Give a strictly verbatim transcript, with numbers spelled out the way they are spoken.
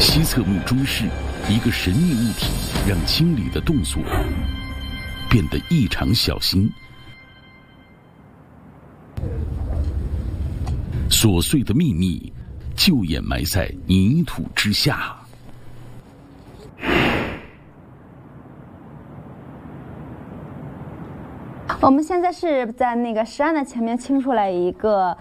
西侧墓中室，一个神秘物体让清理的动作变得异常小心。琐碎的秘密就掩埋在泥土之下。 我们现在是在那个石案的前面清出来一个